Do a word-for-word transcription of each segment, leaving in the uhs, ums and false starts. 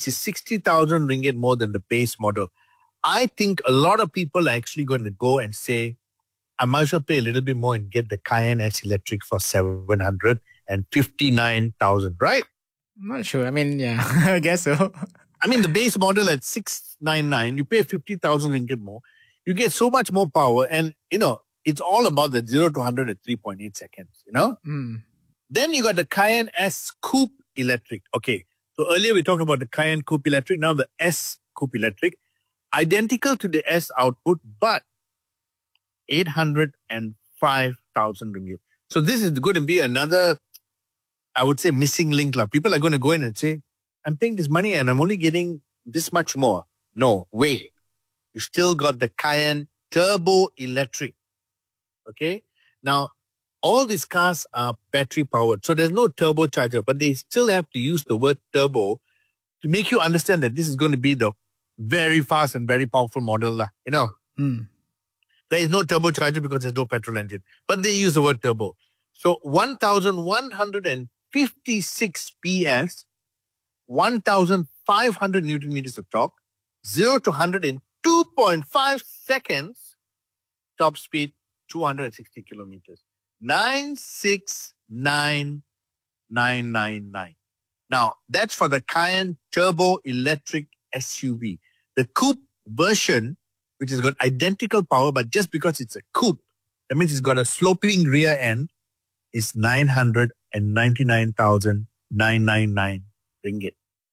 which is sixty thousand ringgit more than the base model. I think a lot of people are actually going to go and say, I might as well pay a little bit more and get the Cayenne S Electric for seven hundred fifty-nine thousand, right? I'm not sure. I mean, yeah, I guess so. I mean, the base model at six ninety-nine, you pay fifty thousand ringgit more. You get so much more power. And, you know, it's all about the zero to one hundred at three point eight seconds, you know? Mm. Then you got the Cayenne S Coupe Electric. Okay, so earlier we talked about the Cayenne Coupe Electric, now the S Coupe Electric. Identical to the S output, but eight hundred five thousand ringgit. So this is going to be another, I would say, missing link. Like. People are going to go in and say, I'm paying this money and I'm only getting this much more. No, wait. You still got the Cayenne Turbo Electric. Okay? Now, all these cars are battery powered. So there's no turbocharger, but they still have to use the word turbo to make you understand that this is going to be the very fast and very powerful model. You know? Mm. There is no turbocharger because there's no petrol engine. But they use the word turbo. So one thousand one hundred fifty-six P S, one thousand five hundred Newton meters of torque, zero to one hundred in two point five seconds, top speed two hundred sixty kilometers. nine six nine nine nine nine. Now, that's for the Cayenne Turbo Electric S U V. The coupe version, which has got identical power, but just because it's a coupe, that means it's got a sloping rear end, is nine hundred ninety-nine thousand nine hundred ninety-nine ringgit.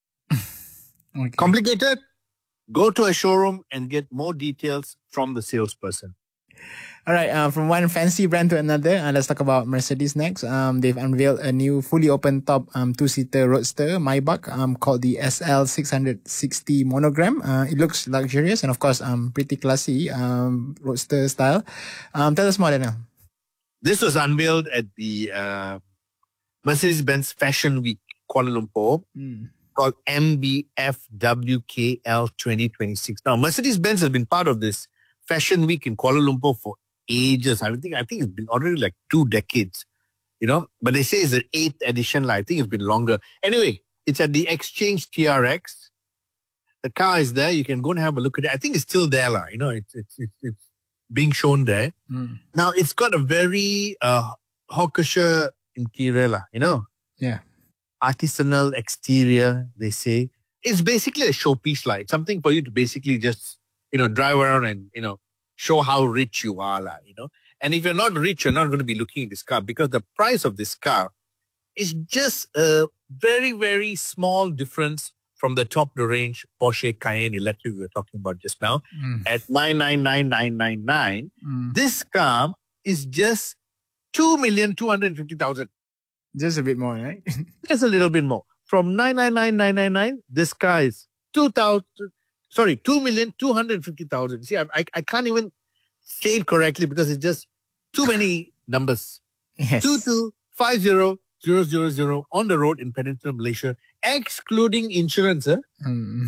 Okay. Complicated? Go to a showroom and get more details from the salesperson. All right, uh, from one fancy brand to another, uh, let's talk about Mercedes next. Um, they've unveiled a new fully open-top um, two-seater roadster Maybach um, called the S L six sixty Monogram. Uh, it looks luxurious and, of course, um, pretty classy um, roadster style. Um, tell us more, Daniel. This was unveiled at the uh, Mercedes-Benz Fashion Week, Kuala Lumpur, Mm. called M B F W K L twenty twenty-six. Now, Mercedes-Benz has been part of this Fashion Week in Kuala Lumpur for ages. I think I think it's been already like two decades, you know. But they say it's the eighth edition. Like, I think it's been longer. Anyway, it's at the Exchange T R X. The car is there. You can go and have a look at it. I think it's still there, lah. You know, it's it's it's, it's being shown there. Mm. Now it's got a very uh, hawkish interior, lah. You know, Yeah. artisanal exterior. They say it's basically a showpiece, like something for you to basically just you know drive around and you know. show how rich you are, lah, you know. And if you're not rich, you're not going to be looking at this car because the price of this car is just a very, very small difference from the top of the range Porsche Cayenne Electric we were talking about just now Mm. at nine hundred ninety-nine thousand nine hundred ninety-nine. Mm. This car is just two million two hundred fifty thousand. Just a bit more, right? Just a little bit more. From nine hundred ninety-nine thousand nine hundred ninety-nine, this car is two thousand. Sorry, two million two hundred fifty thousand. See, I, I I can't even say it correctly because it's just too many numbers. Yes. Two two five zero zero zero zero on the road in Peninsular Malaysia, excluding insurance. Eh? Mm.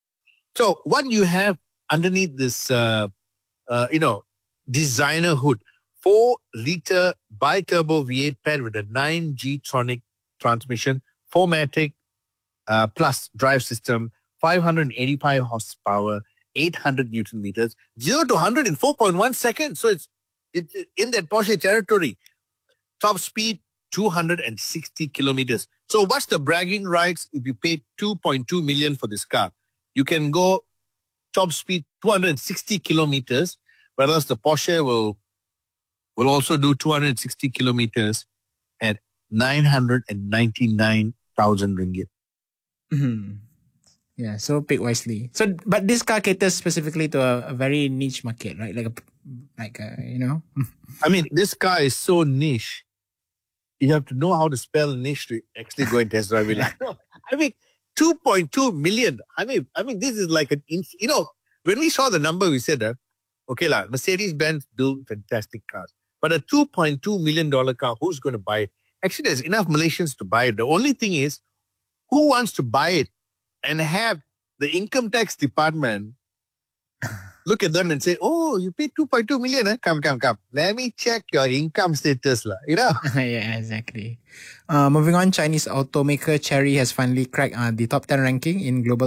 So what you have underneath this, uh, uh, you know, designer hood, four liter bi-turbo V eight paired with a nine G-tronic transmission, four matic uh, plus drive system, five hundred eighty-five horsepower, eight hundred Newton meters, zero to one hundred in four point one seconds. So it's, it's in that Porsche territory. Top speed, two hundred sixty kilometers. So what's the bragging rights if you pay two point two million for this car? You can go top speed two hundred sixty kilometers, whereas the Porsche will, will also do two hundred sixty kilometers at nine hundred ninety-nine thousand ringgit. Mm. Yeah, so pick wisely. So, but this car caters specifically to a, a very niche market, right? Like a, like a, you know. I mean, this car is so niche. You have to know how to spell niche to actually go and test drive it. I mean, two point two million. I mean, I mean, this is like an, you know, when we saw the number, we said, uh, okay, la, Mercedes-Benz build fantastic cars, but a two point two million dollar car, who's going to buy it? Actually, there's enough Malaysians to buy it. The only thing is, who wants to buy it and have the income tax department look at them and say, oh, you paid two point two million, eh? Come, come, come. Let me check your income status, lah. You know? Yeah, exactly. Uh, moving on, Chinese automaker Chery has finally cracked uh, the top ten ranking in global